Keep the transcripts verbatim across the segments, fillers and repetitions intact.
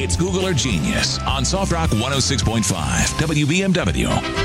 It's Google or Genius on Soft Rock one oh six point five W B M W.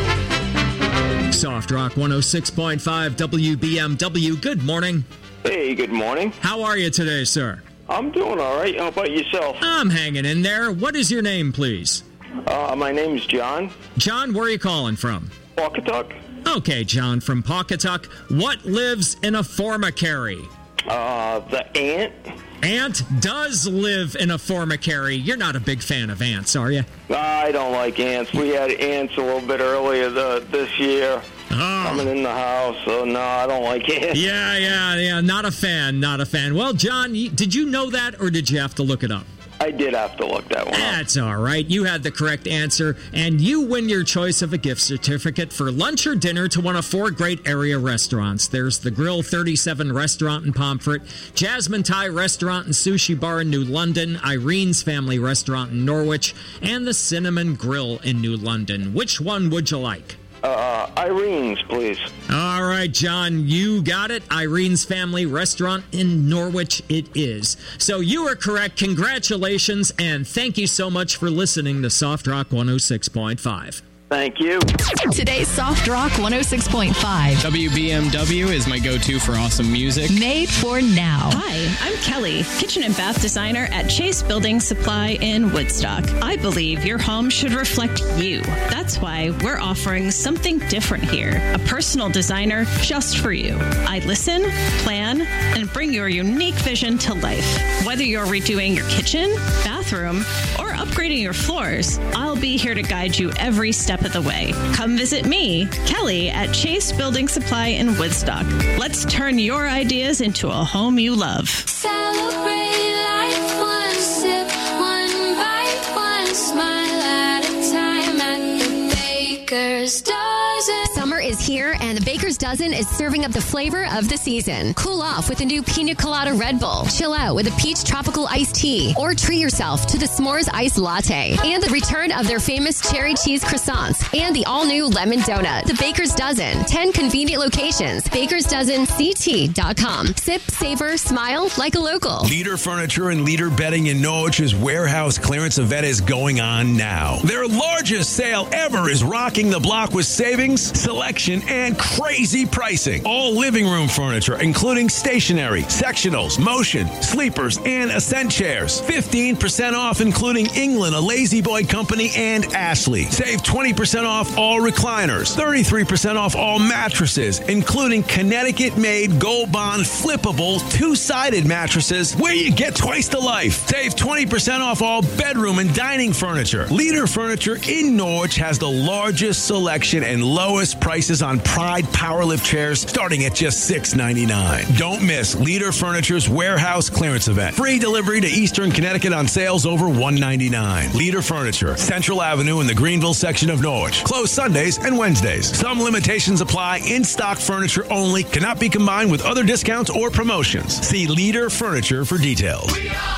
Soft Rock one oh six point five W B M W. Good morning. Hey, good morning. How are you today, sir? I'm doing all right. How about yourself? I'm hanging in there. What is your name, please? Uh, my name's John. John, where are you calling from? Pawcatuck. Okay, John from Pawcatuck. What lives in a formicary? Uh, the ant. Ant does live in a formicary. You're not a big fan of ants, are you? I don't like ants. We had ants a little bit earlier the, this year. Oh. Coming in the house, so no, I don't like ants. Yeah, yeah, yeah. Not a fan, not a fan. Well, John, did you know that, or did you have to look it up? I did have to look that one up. That's all right. You had the correct answer, and you win your choice of a gift certificate for lunch or dinner to one of four great area restaurants. There's the Grill thirty-seven Restaurant in Pomfret, Jasmine Thai Restaurant and Sushi Bar in New London, Irene's Family Restaurant in Norwich, and the Cinnamon Grill in New London. Which one would you like? Uh, Irene's, please. All right, John, you got it. Irene's Family Restaurant in Norwich it is. So you are correct. Congratulations, and thank you so much for listening to Soft Rock one oh six point five. Thank you. Today's Soft Rock one oh six point five. W B M W is my go-to for awesome music. Made for now. Hi, I'm Kelly, kitchen and bath designer at Chase Building Supply in Woodstock. I believe your home should reflect you. That's why we're offering something different here. A personal designer just for you. I listen, plan, and bring your unique vision to life. Whether you're redoing your kitchen, bathroom, or upgrading your floors, I'll be here to guide you every step of the way. Come visit me, Kelly, at Chase Building Supply in Woodstock. Let's turn your ideas into a home you love. Celebrate life one sip, one bite, one smile at a time at the Baker's Dozen. Summer is here, and the Baker's Dozen is serving up the flavor of the season. Cool off with a new Pina Colada Red Bull. Chill out with a peach tropical iced tea. Or treat yourself to the S'mores Iced Latte. And the return of their famous cherry cheese croissants. And the all-new lemon donut. The Baker's Dozen. ten convenient locations. Bakers Dozen C T dot com. Sip, savor, smile like a local. Leader Furniture and Leader Bedding in Norwich's warehouse clearance event is going on now. Their largest sale ever is rocking the block with savings, selection, and crazy pricing. All living room furniture, including stationery, sectionals, motion, sleepers, and ascent chairs. fifteen percent off, including England, a Lazy Boy Company, and Ashley. Save twenty percent off all recliners. thirty-three percent off all mattresses, including Connecticut-made Gold Bond flippable two-sided mattresses where you get twice the life. Save twenty percent off all bedroom and dining furniture. Leader Furniture in Norwich has the largest selection and lowest prices on Pride Powerlift chairs starting at just six ninety-nine. Don't miss Leader Furniture's warehouse clearance event. Free delivery to Eastern Connecticut on sales over one ninety-nine. Leader Furniture, Central Avenue in the Greenville section of Norwich. Closed Sundays and Wednesdays. Some limitations apply. In-stock furniture only. Cannot be combined with other discounts or promotions. See Leader Furniture for details.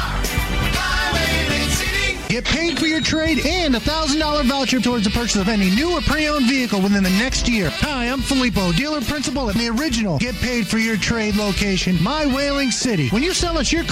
Get paid for your trade and a one thousand dollars voucher towards the purchase of any new or pre-owned vehicle within the next year. Hi, I'm Filippo, dealer principal at the original Get Paid for Your Trade location, My Whaling City. When you sell us your